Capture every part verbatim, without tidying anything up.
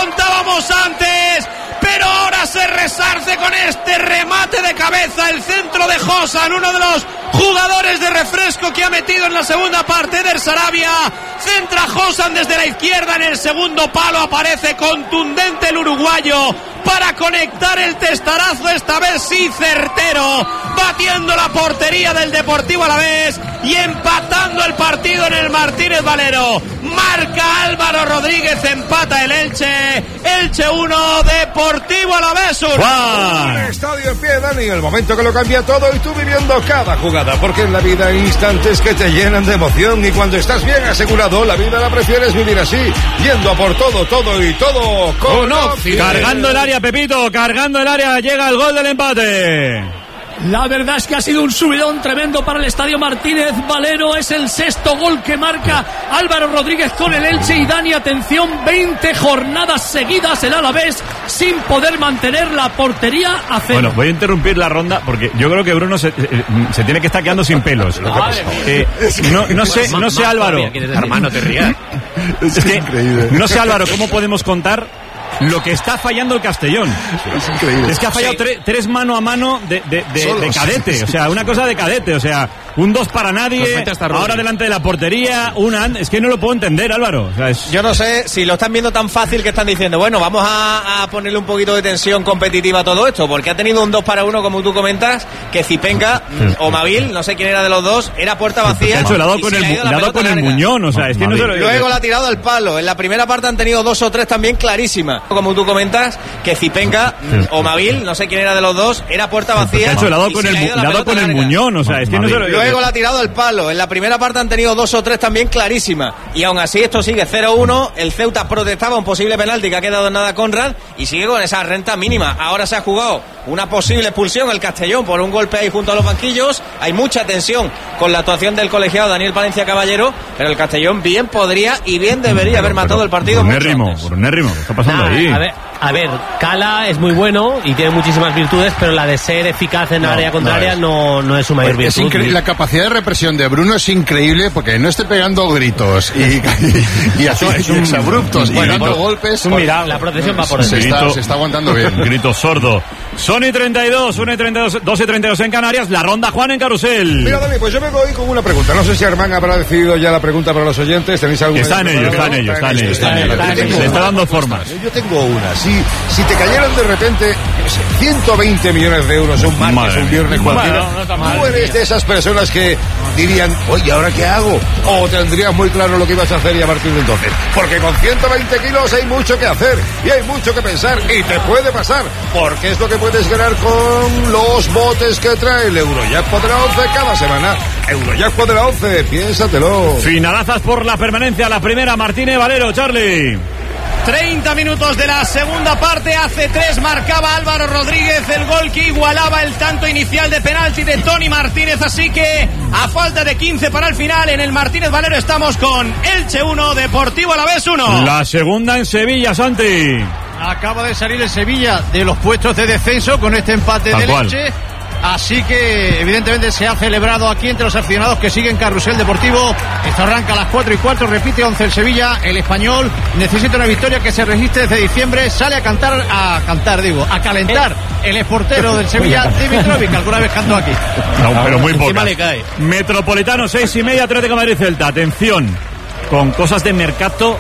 contábamos antes, pero ahora se resarce con este remate de cabeza, el centro de Josan, uno de los jugadores de refresco que ha metido en la segunda parte. Eder Sarabia centra Josan desde la izquierda, en el segundo palo aparece contundente el uruguayo para conectar el testarazo, esta vez sí certero, batiendo la portería del Deportivo Alavés y empatando el partido en el Martínez Valero. Marca Álvaro Rodríguez, empata el Elche. Elche uno, Deportivo Alavés uno. El estadio en pie, Dani, el momento que lo cambia todo y tú viviendo cada jugada, porque en la vida hay instantes que te llenan de emoción y cuando estás bien asegurado, la vida la prefieres vivir así, yendo a por todo, todo y todo con Opti. Cargando el área, Pepito, cargando el área, llega el gol del empate. La verdad es que ha sido un subidón tremendo para el Estadio Martínez Valero. Es el sexto gol que marca Álvaro Rodríguez con el Elche. Y Dani, atención, veinte jornadas seguidas el Alavés sin poder mantener la portería a cero. Bueno, voy a interrumpir la ronda porque yo creo que Bruno se, se tiene que estar quedando sin pelos. Eh, no, no sé, no sé Álvaro. Hermano, te rías. Es que, no sé Álvaro, ¿cómo podemos contar lo que está fallando el Castellón? Es increíble. Es que ha fallado sí. tre, tres mano a mano de, de, de, de cadete, o sea, una cosa de cadete, o sea, un dos para nadie, ahora delante de la portería, una, es que no lo puedo entender, Álvaro. O sea, es... Yo no sé si lo están viendo tan fácil que están diciendo, bueno, vamos a, a ponerle un poquito de tensión competitiva a todo esto, porque ha tenido un dos para uno, como tú comentas, que Zipenka sí. o Mavil, no sé quién era de los dos, era puerta vacía. De hecho, le ha dado con el, le ha dado con el muñón, o sea, es que no se lo... Luego la ha tirado al palo. En la primera parte han tenido dos o tres también clarísimas. Como tú comentas, que Zipenka sí. o Mavil, no sé quién era de los dos, era puerta vacía. De hecho, le ha dado con el, le ha dado con el muñón, o sea, es que no se lo... Luego la ha tirado al palo. En la primera parte han tenido dos o tres también clarísimas. Y aún así esto sigue cero uno. El Ceuta protestaba un posible penalti que ha quedado en nada Conrad y sigue con esa renta mínima. Ahora se ha jugado una posible expulsión el Castellón por un golpe ahí junto a los banquillos. Hay mucha tensión con la actuación del colegiado Daniel Palencia Caballero, pero el Castellón bien podría y bien debería haber matado el partido. Brunérrimo, Brunérrimo, ¿qué está pasando nah, ahí? A ver, a ver, Cala es muy bueno y tiene muchísimas virtudes, pero la de ser eficaz en no, área contraria no es, no, no es su mayor pues virtud. Es incre- la capacidad de represión de Bruno es increíble porque no esté pegando gritos y, y, y así es un, abruptos y bueno, dando golpes. Mira, la protección va por eso. Se, grito, está, se está aguantando bien. Grito sordo. Son y treinta y dos, una y treinta y dos, dos y treinta y dos en Canarias. La ronda Juan en Carrusel. Mira, Dani, pues yo me voy con una pregunta. No sé si Armán habrá decidido ya la pregunta para los oyentes. ¿Tenéis alguna? Está en ello, está en ello, está en ello. Está en ello. Se está dando formas. Yo tengo una. Si, si te cayeran de repente ciento veinte millones de euros un martes, un viernes cualquiera, tú eres de esas personas que dirían, oye, ¿ahora qué hago? O tendrías muy claro lo que ibas a hacer y a partir de entonces. Porque con ciento veinte kilos hay mucho que hacer y hay mucho que pensar y te puede pasar. Porque es lo que puedes ganar con los botes que trae el Eurojackpot de la once cada semana. Eurojackpot de la once, piénsatelo. Finalazas por la permanencia, la primera Martínez Valero, Charlie. treinta minutos de la segunda parte, hace tres marcaba Álvaro Rodríguez el gol que igualaba el tanto inicial de penalti de Tony Martínez, así que a falta de quince para el final en el Martínez Valero estamos con Elche uno, Deportivo Alavés uno. La segunda en Sevilla, Santi. Acaba de salir el Sevilla de los puestos de descenso con este empate Tal del cual. Elche. Así que evidentemente se ha celebrado aquí entre los aficionados que siguen Carrusel Deportivo. Esto arranca a las cuatro y cuatro, repite once el Sevilla. El español necesita una victoria que se registre desde diciembre. Sale a cantar, a cantar digo, a calentar el exportero del Sevilla, Dimitrovic, que alguna vez cantó aquí. No, pero muy poco. le cae. Metropolitano seis y media, Atlético de Madrid Celta. Atención, con cosas de mercado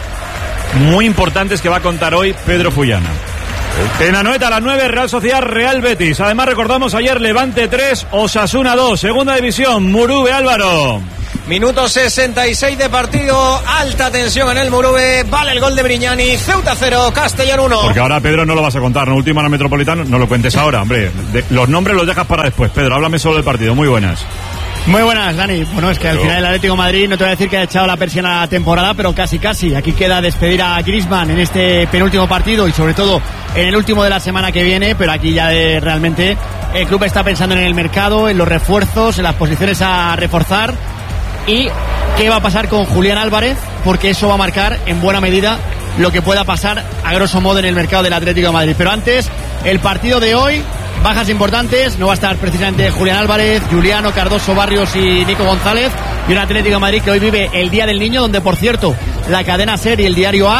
muy importantes que va a contar hoy Pedro Fullana. En Anoeta a las nueve, Real Sociedad, Real Betis. Además recordamos ayer Levante tres, Osasuna dos. Segunda división, Murube, Álvaro. Minuto sesenta y seis de partido, alta tensión en el Murube, vale el gol de Brignani, Ceuta cero, Castellón uno. Porque ahora, Pedro, no lo vas a contar, ¿no? Última en el Metropolitano, no lo cuentes ahora, hombre. De, los nombres los dejas para después. Pedro, háblame solo del partido, muy buenas. Muy buenas, Dani. Bueno, es que al final el Atlético de Madrid, no te voy a decir que ha echado la persiana a la temporada, pero casi casi. Aquí queda despedir a Griezmann en este penúltimo partido y sobre todo en el último de la semana que viene, pero aquí ya de, realmente el club está pensando en el mercado, en los refuerzos, en las posiciones a reforzar y qué va a pasar con Julián Álvarez, porque eso va a marcar en buena medida lo que pueda pasar a grosso modo en el mercado del Atlético de Madrid. Pero antes, el partido de hoy, bajas importantes, no va a estar precisamente Julián Álvarez, Juliano, Cardoso, Barrios y Nico González, y un Atlético de Madrid que hoy vive el Día del Niño, donde por cierto la cadena SER y el diario AS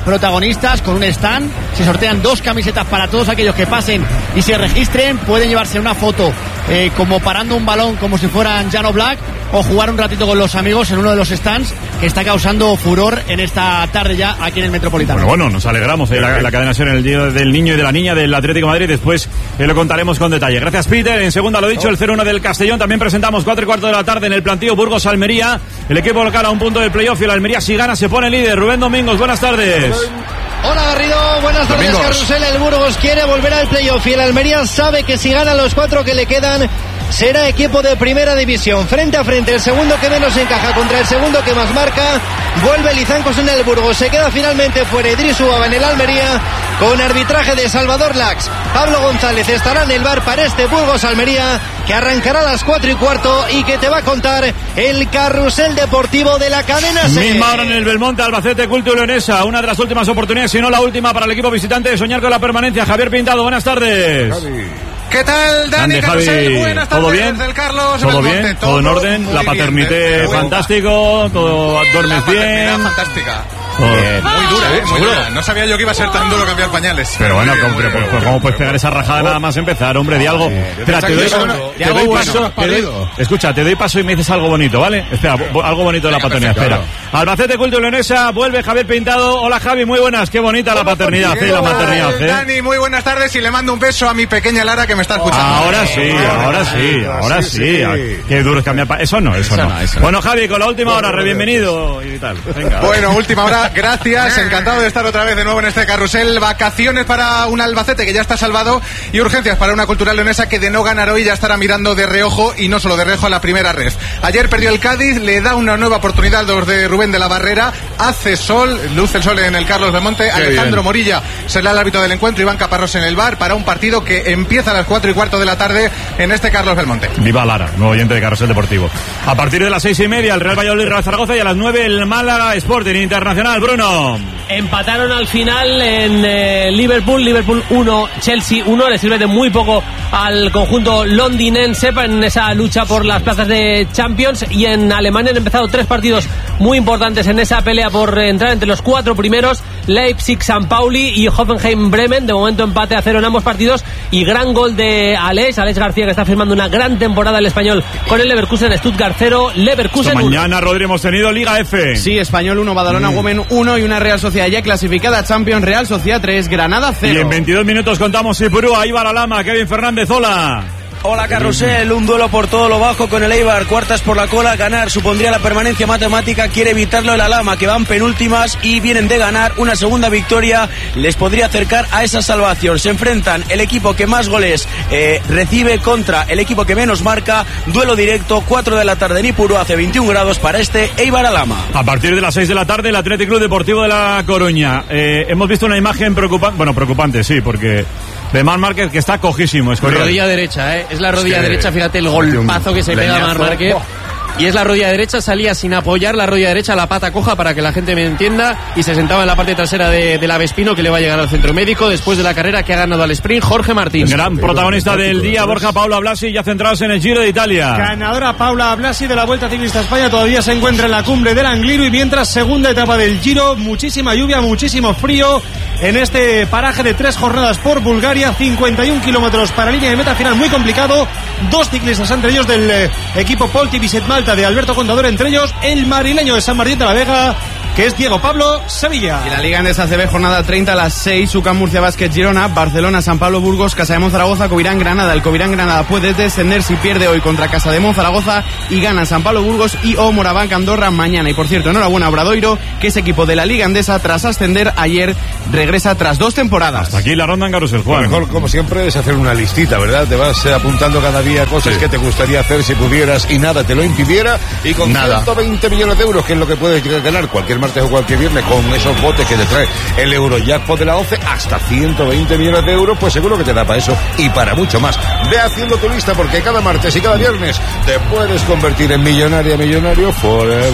protagonistas con un stand. Se sortean dos camisetas para todos aquellos que pasen y se registren. Pueden llevarse una foto eh, como parando un balón como si fueran Jan Oblak, o jugar un ratito con los amigos en uno de los stands que está causando furor en esta tarde ya aquí en el Metropolitano. Bueno, bueno, nos alegramos de la, la cadena SER en el día del niño y de la niña del Atlético de Madrid. Después eh, lo contaremos con detalle. Gracias, Peter. En segunda lo dicho, el cero uno del Castellón. También presentamos cuatro y cuarto de la tarde en el plantío Burgos-Almería. El equipo local a un punto del playoff y el Almería, si gana, se pone líder. Rubén Domingos, buenas tardes. Hola Garrido, buenas tardes. Domingos. Carrusel, el Burgos quiere volver al playoff y el Almería sabe que si gana los cuatro que le quedan será equipo de primera división. Frente a frente, el segundo que menos encaja contra el segundo que más marca. Vuelve Lizancos en el Burgos. Se queda finalmente fuera Idris Uaba en el Almería con arbitraje de Salvador Lax. Pablo González estará en el bar para este Burgos Almería que arrancará a las cuatro y cuarto y que te va a contar el carrusel deportivo de la cadena SER. Misma hora en el Belmonte, Albacete, Culto y Leonesa. Una de las últimas oportunidades, si no la última, para el equipo visitante de soñar con la permanencia. Javier Pintado, buenas tardes. Javi. ¿Qué tal, Dani? Ande, Carrusel, buenas tardes. ¿Todo bien? Del Carlos, ¿Todo bien? ¿Todo, todo en orden? La paternité bien, fantástico, todo bien, duermes la bien. Fantástica. Oh. Eh, muy dura, ¿eh? Muy dura. No sabía yo que iba a ser tan duro cambiar pañales. Pero bueno, bien, hombre, pues, pues, ¿cómo puedes pegar esa rajada nada más empezar? Hombre, di algo. Espera, te doy, te doy paso. Te doy, escucha, te doy paso y me dices algo bonito, ¿vale? Espera, algo bonito de la paternidad. Espera. Albacete, Culto y Leonesa, vuelve Javier Pintado. Hola, Javi, muy buenas. Qué bonita la paternidad, eh, la maternidad, eh. Dani, muy buenas tardes y le mando un beso a mi pequeña Lara que me está escuchando. Ahora sí, ahora sí, ahora sí. Qué duro es cambiar. Eso no, eso no. Bueno, Javi, con la última hora, re bienvenido y tal. Venga. Bueno, última hora, gracias. Encantado de estar otra vez de nuevo en este carrusel. Vacaciones para un Albacete que ya está salvado y urgencias para una Cultural Leonesa que de no ganar hoy ya estará mirando de reojo, y no solo de reojo, a la primera ref. Ayer perdió el Cádiz, le da una nueva oportunidad a los de Rubén de la Barrera. Hace sol, luce el sol en el Carlos Belmonte. Qué Alejandro bien. Morilla será el árbitro del encuentro. Iván Caparrós en el bar para un partido que empieza a las cuatro y cuarto de la tarde en este Carlos Belmonte. Viva Lara, nuevo oyente de Carrusel Deportivo. A partir de las seis y media el Real Valladolid, Real Zaragoza, y a las nueve el Málaga Sporting Internacional. Bruno. Empataron al final en eh, Liverpool, Liverpool uno, Chelsea uno, le sirve de muy poco al conjunto londinense en esa lucha por las plazas de Champions. Y en Alemania han empezado tres partidos muy importantes en esa pelea por entrar entre los cuatro primeros: Leipzig, San Pauli y Hoffenheim Bremen. De momento empate a cero en ambos partidos y gran gol de Alex, Alex García, que está firmando una gran temporada el español con el Leverkusen. Stuttgart cero, Leverkusen uno. Mañana, Rodri, hemos tenido Liga F. Sí, Español uno, Badalona mm. Women uno y una Real Sociedad ya clasificada a Champions. Real Sociedad tres, Granada cero. Y en veintidós minutos contamos Ipurúa, Ibar Alama, Kevin Fernández, hola. Hola Carrusel, un duelo por todo lo bajo con el Eibar, cuartas por la cola. Ganar supondría la permanencia matemática, quiere evitarlo el Alama, que van penúltimas y vienen de ganar. Una segunda victoria les podría acercar a esa salvación. Se enfrentan el equipo que más goles eh, recibe contra el equipo que menos marca. Duelo directo, cuatro de la tarde en Ipurúa, hace veintiún grados para este Eibar Alama. A partir de las seis de la tarde el Athletic Club Deportivo de La Coruña. Eh, hemos visto una imagen preocupante, bueno, preocupante sí, porque de Marc Márquez, que está cojísimo. Es rodilla derecha, ¿eh? Es la rodilla es que derecha, fíjate el golpazo que se pega a Marc Márquez. Y es la rodilla derecha, salía sin apoyar la rodilla derecha, la pata coja, para que la gente me entienda, y se sentaba en la parte trasera de, de la Vespino, que le va a llegar al centro médico después de la carrera que ha ganado al sprint Jorge Martín. Gran protagonista del día, Borja Paula Blasi, ya centrados en el Giro de Italia. Ganadora Paula Blasi de la Vuelta Ciclista a España, todavía se encuentra en la cumbre del Angliru, y mientras segunda etapa del Giro, muchísima lluvia, muchísimo frío en este paraje de tres jornadas por Bulgaria, cincuenta y un kilómetros para línea de meta final, muy complicado. Dos ciclistas entre ellos del eh, equipo Polti Viset Malta de Alberto Contador, entre ellos el madrileño de San Martín de la Vega, que es Diego Pablo Sevilla. Y la Liga Endesa A C B, jornada treinta a las seis, UCAM Murcia Basket Girona, Barcelona San Pablo Burgos, Casademón Zaragoza, Covirán Granada. El Covirán Granada puede descender si pierde hoy contra Casademón Zaragoza y gana San Pablo Burgos y o Moraván Andorra mañana. Y por cierto, enhorabuena a Obradoiro, que es equipo de la Liga Endesa tras ascender ayer, regresa tras dos temporadas. Hasta aquí la ronda en Carrusel, Juan. Lo mejor, como siempre, es hacer una listita, ¿verdad? Te vas eh, apuntando cada día cosas sí. que te gustaría hacer si pudieras y nada te lo impidiera, y con nada. ciento veinte millones de euros, que es lo que puedes ganar cualquier martes o cualquier viernes con esos botes que te trae el Eurojackpot de la once, hasta ciento veinte millones de euros, pues seguro que te da para eso y para mucho más. Ve haciendo tu lista, porque cada martes y cada viernes te puedes convertir en millonaria, millonario forever.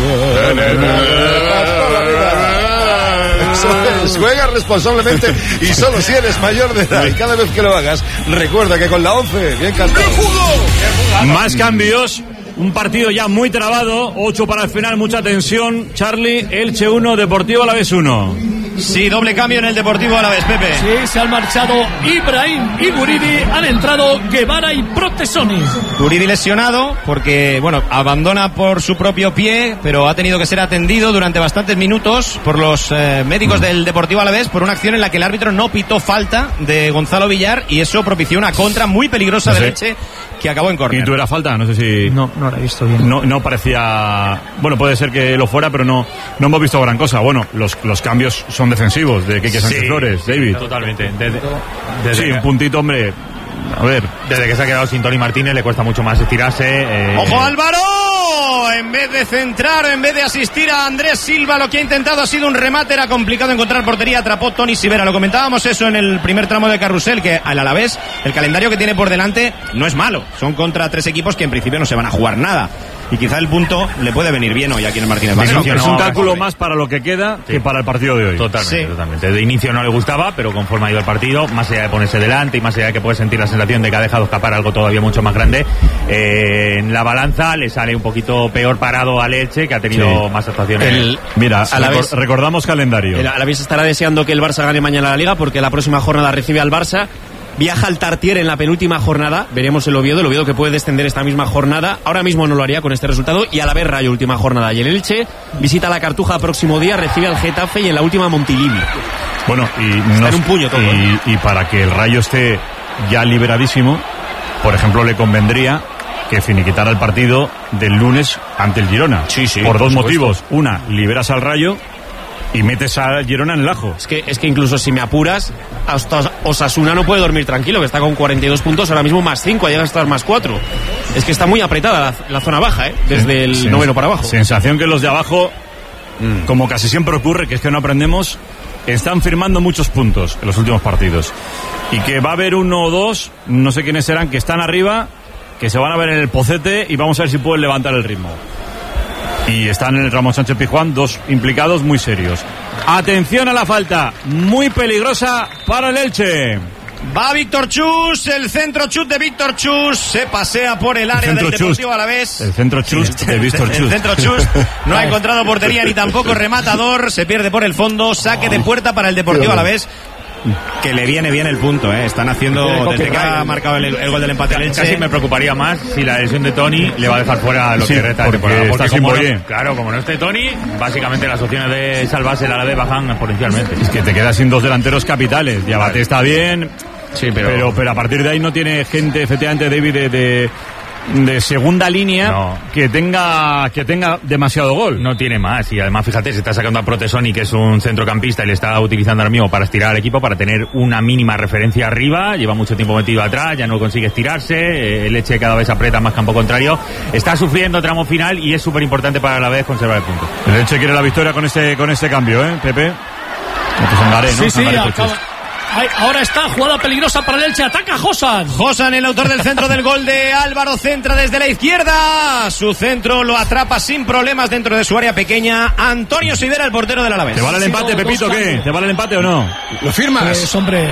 Eso es, juega responsablemente y solo si eres mayor de edad. Y cada vez que lo hagas, recuerda que con la once, bien cantado. Más cambios. Un partido ya muy trabado, ocho para el final, mucha tensión. Charlie, Elche uno, Deportivo Alavés uno. Sí, doble cambio en el Deportivo Alavés, Pepe. Sí, se han marchado Ibrahim y Guridi, han entrado Guevara y Protesoni. Guridi lesionado porque, bueno, abandona por su propio pie, pero ha tenido que ser atendido durante bastantes minutos por los eh, médicos del Deportivo Alavés por una acción en la que el árbitro no pitó falta de Gonzalo Villar y eso propició una contra muy peligrosa no sé. de Leche que acabó en córner. ¿Y tú era falta? No sé si... No, no la he visto bien. No, no parecía... Bueno, puede ser que lo fuera, pero no, no hemos visto gran cosa. Bueno, los, los cambios son defensivos de Quique Sánchez Sí, Flores, David. Totalmente. Desde, desde Sí, que, un puntito, hombre. A ver. desde que se ha quedado sin Tony Martínez le cuesta mucho más estirarse. Eh... ¡Ojo Álvaro! En vez de centrar, en vez de asistir a Andrés Silva, lo que ha intentado ha sido un remate. Era complicado encontrar portería, atrapó Tony Sivera. Lo comentábamos eso en el primer tramo de Carrusel, que al Alavés el calendario que tiene por delante no es malo. Son contra tres equipos que en principio no se van a jugar nada. Y quizá el punto le puede venir bien hoy aquí en el Martínez Valero. Es, es un cálculo más para lo que queda sí. que para el partido de hoy. Totalmente, sí. totalmente. De inicio no le gustaba, pero conforme ha ido el partido, más allá de ponerse delante y más allá de que puede sentir la sensación de que ha dejado escapar algo todavía mucho más grande, eh, en la balanza le sale un poquito peor parado a Leche, que ha tenido sí. más actuaciones. El, Mira, recor recordamos calendario. El Alavés estará deseando que el Barça gane mañana la Liga porque la próxima jornada recibe al Barça. Viaja al Tartiere en la penúltima jornada. Veremos el Oviedo, el Oviedo que puede descender esta misma jornada. Ahora mismo no lo haría con este resultado. Y a la vez Rayo, última jornada. Y el Elche visita la Cartuja próximo día, recibe al Getafe y en la última Montilivi. Bueno, y, Está nos, en un puño todo, y, ¿eh? y para que el Rayo esté ya liberadísimo, por ejemplo, le convendría que finiquitara el partido del lunes ante el Girona. Sí, sí, por dos por motivos. Una, liberas al Rayo y metes a Girona en el ajo. Es que, es que incluso si me apuras, hasta Osasuna no puede dormir tranquilo, que está con cuarenta y dos puntos, ahora mismo más cinco, llega a estar más cuatro. Es que está muy apretada la, la zona baja, ¿eh? Desde el sí, noveno para abajo. Sensación que los de abajo, mm. como casi siempre ocurre, que es que no aprendemos, están firmando muchos puntos en los últimos partidos. Y que va a haber uno o dos, no sé quiénes serán, que están arriba, que se van a ver en el pocete y vamos a ver si pueden levantar el ritmo. Y están en el Ramón Sánchez Pizjuán dos implicados muy serios. Atención a la falta, muy peligrosa para el Elche. Va Víctor Chus, el centro chut de Víctor Chus, se pasea por el área el del Deportivo Alavés. El centro chus de Víctor Chus. El centro chus no ha encontrado portería ni tampoco rematador, se pierde por el fondo, saque de puerta para el Deportivo Alavés. Que le viene bien el punto, ¿eh? Están haciendo, desde que ha marcado el, el gol del empate al Elche. Casi me preocuparía más si la lesión de Tony le va a dejar fuera lo sí, que resta de porque temporada. Porque está como sin no, claro, como no esté Tony, básicamente las opciones de salvarse el Alavés bajan exponencialmente. Es que te quedas sin dos delanteros capitales. Diabate está bien, sí, pero... pero pero a partir de ahí no tiene gente, efectivamente, David, de... de de segunda línea no. que tenga que tenga demasiado gol. No tiene más, y además fíjate, se está sacando a Protesoni, que es un centrocampista, y le está utilizando ahora mismo para estirar al equipo, para tener una mínima referencia arriba. Lleva mucho tiempo metido atrás, ya no consigue estirarse, el Elche cada vez aprieta más campo contrario, está sufriendo tramo final y es súper importante para la vez conservar el punto. El Elche quiere la victoria con ese con ese cambio, ¿eh, Pepe? Sangaré, ¿no? Sí, sí, Sangaré, acaba... Ay, ahora está jugada peligrosa para el Elche, ataca Josan. Josan, el autor del centro del gol de Álvaro, centra desde la izquierda. Su centro lo atrapa sin problemas dentro de su área pequeña. Antonio Sivera, el portero del Alavés. ¿Te vale el empate, Pepito, qué? ¿Te vale el empate o no? ¿Lo firmas? Pues, hombre,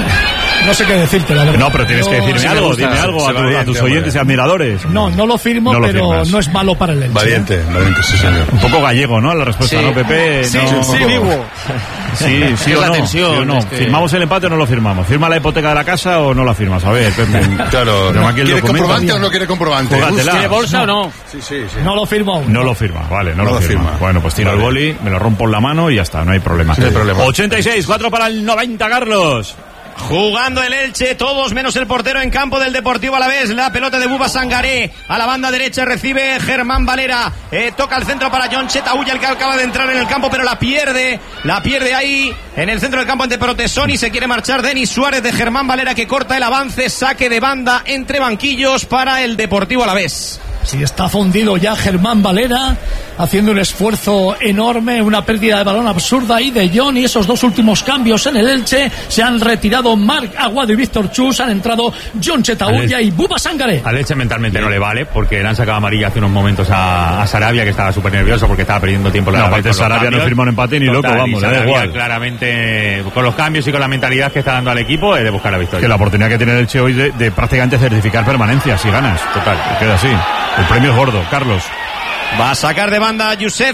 no sé qué decirte, la verdad. No, pero tienes yo, que decirme sí algo, gusta, dime algo a, tu, a tus oyentes y admiradores. No, no lo firmo, no lo pero firmas. No es malo para el Elche. Valiente, valiente, sí, señor. Un poco gallego, ¿no? La respuesta, sí. ¿no, Pepe? Sí, no, sí, vivo. Sí, sí o la no, tensión, sí o no. Este... ¿Firmamos el empate o no lo firmamos? ¿Firma la hipoteca de la casa o no la firmas? A ver, Pepe. Claro. No, ¿Quiere comprobante o no quiere comprobante? ¿Quiere bolsa no. o no? Sí, sí, sí. No lo firmo. No lo firma, vale, no, no lo, lo firma. firma. Bueno, pues tiro vale. el boli, me lo rompo en la mano y ya está, no hay problema. Sí, no hay problema. ochenta y seis, cuatro para el noventa, Carlos. Jugando el Elche, todos menos el portero en campo del Deportivo Alavés. La pelota de Buba Sangaré a la banda derecha, recibe Germán Valera, eh, toca el centro para John Chetauya, el que acaba de entrar en el campo, pero la pierde, la pierde ahí en el centro del campo ante Protesoni. Se quiere marchar Denis Suárez de Germán Valera, que corta el avance, saque de banda entre banquillos para el Deportivo Alavés. Sí, está fundido ya Germán Valera, haciendo un esfuerzo enorme, una pérdida de balón absurda y de John, y esos dos últimos cambios en el Elche. Se han retirado Marc Aguado y Víctor Chus, han entrado John Chetauya y Buba Sangaré. Al Elche mentalmente no le vale, porque le han sacado amarilla hace unos momentos a, a Sarabia, que estaba súper nervioso porque estaba perdiendo tiempo. No, aparte Sarabia no firmó un empate ni loco, vamos, da igual. Claramente, con los cambios y con la mentalidad que está dando al equipo, es de buscar la victoria. Que la oportunidad que tiene el Elche hoy de, de prácticamente certificar permanencia, si ganas. Total. Queda así. El premio es gordo, Carlos. Va a sacar de banda a Youssef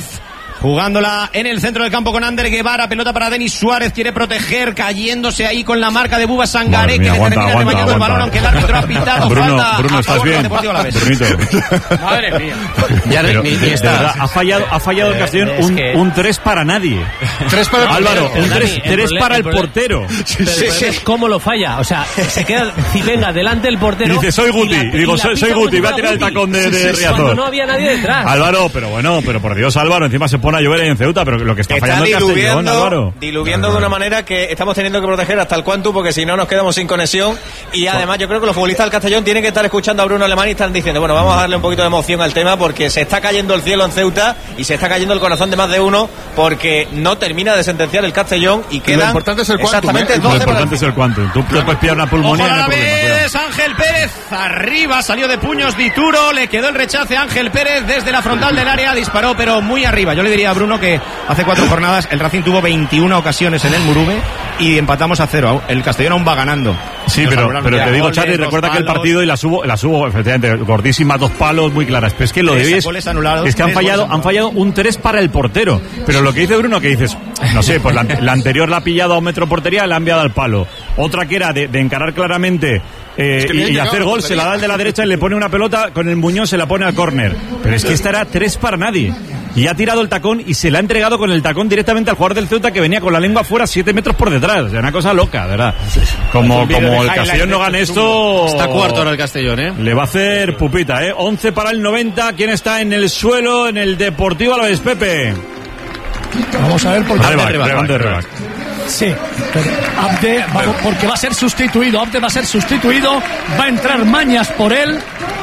Jugándola en el centro del campo con Ander Guevara, pelota para Denis Suárez, quiere proteger, cayéndose ahí con la marca de Buba Sangaré, que le termina rebañando el balón, aunque el árbitro ha pitado Bruno, falta. Bruno, ¿estás bien? Brunito. Madre mía. Ya, Pero, ni, ni de verdad, ha fallado, ha fallado el Castellón es un, que... un tres para nadie. Tres para el Álvaro, portero. un tres, Dani, tres el para el, el portero. Pero sí, sí. Es cómo lo falla. O sea, se queda Zivenga delante del portero. Y dice, soy Guti. Y, la, y digo, y soy, soy Guti. Va a tirar el tacón de, de Riazor. Cuando no había nadie detrás. Álvaro, pero bueno, pero por Dios, Álvaro, encima se pone a llover en Ceuta, pero lo que está, está fallando el Castellón, Álvaro. Diluviendo de una manera que estamos teniendo que proteger hasta el cuanto, porque si no nos quedamos sin conexión. Y además yo creo que los futbolistas del Castellón tienen que estar escuchando a Bruno Alemán y están diciendo, bueno, vamos a darle un poquito de emoción al tema, porque se está cayendo el cielo en Ceuta y se está cayendo el corazón de más de uno, porque no termina de sentenciar el Castellón y quedan lo importante es el quantum, exactamente ¿eh? Lo importante es el quantum. Tú te puedes pillar una pulmonía. Ojo a la no hay problema, vez, Ángel Pérez arriba, salió de puños Dituro, le quedó el rechace a Ángel Pérez desde la frontal del área, disparó pero muy arriba. Yo le diría a Bruno que hace cuatro jornadas el Racing tuvo veintiuna ocasiones en el Murube y empatamos a cero. El Castellón aún va ganando. Sí, pero, pero te digo, Charly, recuerda que el partido y las hubo, las hubo efectivamente gordísimas, dos palos muy claras. Pero es que lo de hoy es, es que han fallado, han fallado un tres para el portero. Pero lo que dice Bruno, que dices, no sé, pues la, la anterior la ha pillado a un metro portería, la ha enviado al palo. Otra que era de, de encarar claramente eh, es que y, y hacer gol, se la da al de la derecha y le pone una pelota con el muñón, se la pone al córner. Pero es que esta era tres para nadie. Y ha tirado el tacón y se la ha entregado con el tacón directamente al jugador del Ceuta, que venía con la lengua fuera siete metros por detrás. O sea, una cosa loca, ¿verdad? Como, como el Castellón no gane esto... Está cuarto ahora el Castellón, ¿eh? Le va a hacer pupita, ¿eh? once para el noventa. ¿Quién está en el suelo en el Deportivo Alavés, Pepe? Vamos a ver por qué. Rebac, Rebac, Rebac. Sí, pero Abde, va, porque va a ser sustituido. Abde va a ser sustituido. Va a entrar Mañas por él.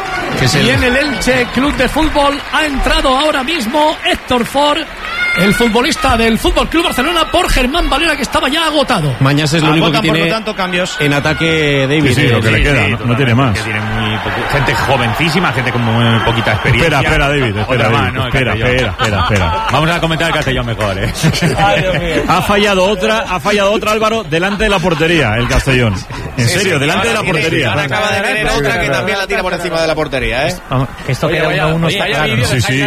Y en el Elche Club de Fútbol ha entrado ahora mismo Héctor Ford, el futbolista del Fútbol Club Barcelona, por Germán Valera, que estaba ya agotado. Mañas es lo único que tiene, por lo tanto, cambios en ataque David. Sí, sí, lo que sí, le queda, sí, no, no tiene más. Que tiene muy poco, gente jovencísima, gente con muy poquita experiencia. Espera, espera, David, espera, David, más, ¿no? espera, espera, espera, espera. Vamos a comentar el Castellón mejor, ¿eh? Ay, Dios mío. Ha fallado otra, ha fallado otra, Álvaro, delante de la portería, el Castellón. En sí, serio, sí, delante de la tiene, portería. Ahora acaba de tener otra que también la tira por encima de la portería, ¿eh? Que esto queda uno a uno. Sí, sí.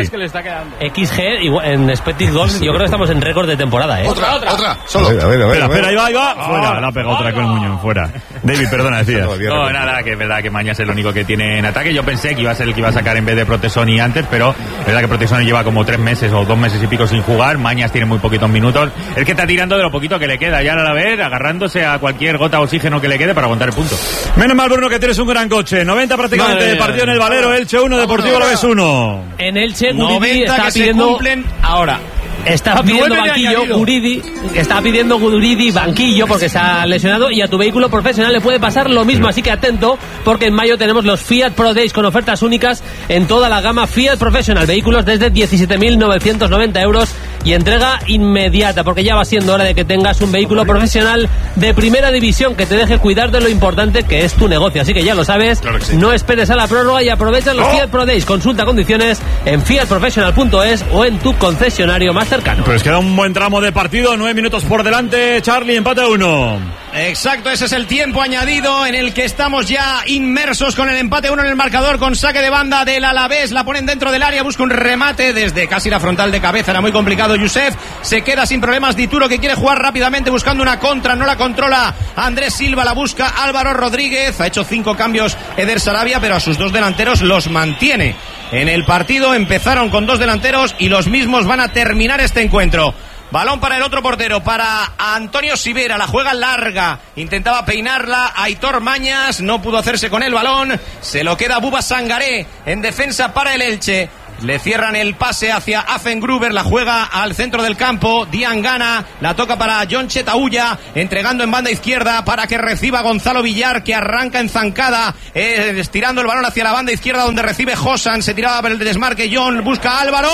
X G igual, en Expected Goals, yo creo que estamos en récord de temporada, ¿eh? Otra, otra, otra. Solo. A ver, a ver, a ver. Espera, espera, ahí va, ahí va. Fuera, la ha pegado otra con el muñón, fuera. David, perdona, decías. No, nada, que es verdad que Mañas es el único que tiene en ataque. Yo pensé que iba a ser el que iba a sacar en vez de Protesoni antes, pero es verdad que Protesoni lleva como tres meses o dos meses y pico sin jugar. Mañas tiene muy poquitos minutos. Es que está tirando de lo poquito que le queda. Ya a la vez, agarrándose a cualquier gota de oxígeno que le quede para aguantar el punto. Menos mal, Bruno, que tienes un gran coche. noventa prácticamente Madre de partido en el Valero. Elche uno, Deportivo Alavés uno. En Elche, Guridi está pidiendo... cumplen ahora. Estaba pidiendo banquillo, Guridi, estaba pidiendo Guridi banquillo porque se ha lesionado, y a tu vehículo profesional le puede pasar lo mismo, así que atento, porque en mayo tenemos los Fiat Pro Days con ofertas únicas en toda la gama Fiat Professional, vehículos desde diecisiete mil novecientos noventa euros y entrega inmediata, porque ya va siendo hora de que tengas un vehículo profesional de primera división que te deje cuidar de lo importante que es tu negocio, así que ya lo sabes, claro sí. No esperes a la prórroga y aprovecha los oh. Fiat Pro Days, consulta condiciones en fiat professional punto es o en tu concesionario más cercano. Pues queda un buen tramo de partido, nueve minutos por delante, Charly, empate a uno. Exacto, ese es el tiempo añadido en el que estamos ya inmersos con el empate uno en el marcador, con saque de banda del Alavés, la ponen dentro del área, busca un remate desde casi la frontal de cabeza, era muy complicado Youssef, se queda sin problemas Dituro, que quiere jugar rápidamente buscando una contra, no la controla Andrés Silva, la busca Álvaro Rodríguez, ha hecho cinco cambios Eder Sarabia, pero a sus dos delanteros los mantiene en el partido, empezaron con dos delanteros y los mismos van a terminar este encuentro. Balón para el otro portero, para Antonio Sivera, la juega larga, intentaba peinarla Aitor Mañas, no pudo hacerse con el balón, se lo queda Buba Sangaré en defensa para el Elche. Le cierran el pase hacia Affengruber, la juega al centro del campo, Diangana, la toca para John Chetaulla, entregando en banda izquierda para que reciba Gonzalo Villar, que arranca en zancada, eh, estirando el balón hacia la banda izquierda donde recibe Josan, se tiraba por el desmarque, John busca a Álvaro,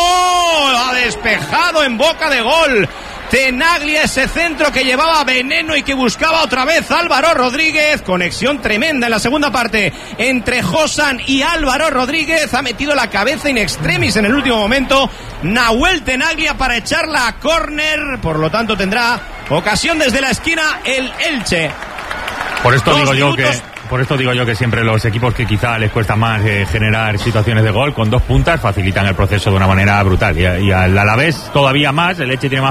ha despejado en boca de gol. Tenaglia, ese centro que llevaba veneno y que buscaba otra vez Álvaro Rodríguez. Conexión tremenda en la segunda parte entre Josan y Álvaro Rodríguez. Ha metido la cabeza in extremis en el último momento Nahuel Tenaglia para echarla a córner. Por lo tanto tendrá ocasión desde la esquina el Elche. Por esto Dos digo yo que... Por esto digo yo que siempre los equipos que quizá les cuesta más eh, generar situaciones de gol, con dos puntas facilitan el proceso de una manera brutal. Y, y al Alavés todavía más, el Elche tiene más